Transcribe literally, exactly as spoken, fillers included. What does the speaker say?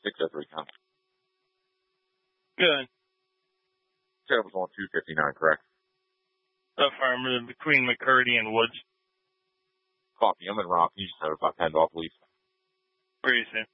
six oh three count. Good. Said it was on two fifty-nine, correct? Affirmative, between McCurdy and Woods. Copy. I'm in Rock. You just have about ten off, please. Where are you, Sam?